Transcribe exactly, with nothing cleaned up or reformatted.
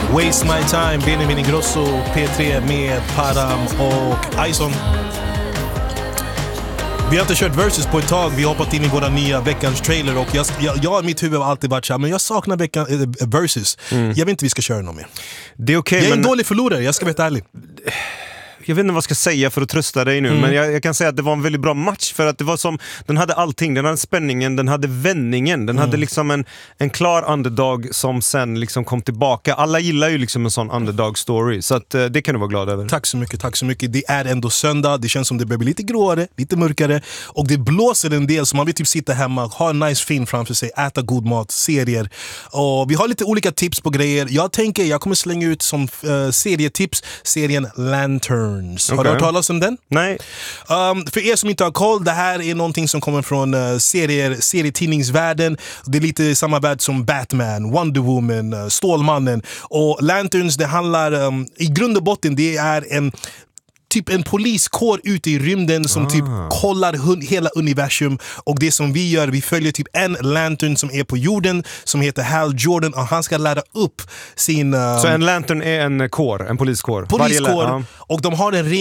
Waste My Time, Benjamin Ingrosso, P tre med Param och Ison. Vi har inte kört versus på ett tag. Vi har hoppat in i våra nya veckans trailer. Och jag, jag, jag mitt huvud har alltid varit så här, men jag saknar veckan, äh, versus. Mm. Jag vet inte vi ska köra någon mer. Det är okay, jag är men... en dålig förlorare, jag ska vara ärlig. Jag vet inte vad jag ska säga för att trösta dig nu, mm. men jag, jag kan säga att det var en väldigt bra match, för att det var som, den hade allting, den hade spänningen, den hade vändningen, den mm. hade liksom en, en klar underdog som sen liksom kom tillbaka. Alla gillar ju liksom en sån underdog story, så att, det kan du vara glad över. Tack så mycket, tack så mycket. Det är ändå söndag, det känns som det börjar bli lite gråare, lite mörkare, och det blåser en del, så man vill typ sitta hemma, ha en nice film framför sig, äta god mat, serier, och vi har lite olika tips på grejer. Jag tänker, jag kommer slänga ut som uh, serietips, serien Lantern. Okay. Har du hört talas om den? Nej. Um, för er som inte har koll, det här är någonting som kommer från uh, serier, serietidningsvärlden. Det är lite samma värld som Batman, Wonder Woman, uh, Stålmannen. Och Lanterns, det handlar um, i grund och botten, det är en typ en poliskår ute i rymden som ah. typ kollar hun- hela universum, och det som vi gör, vi följer typ en Lantern som är på jorden som heter Hal Jordan, och han ska lära upp sin... Um, Så en Lantern är en kår, en poliskår? Poliskår, ja. Och de har en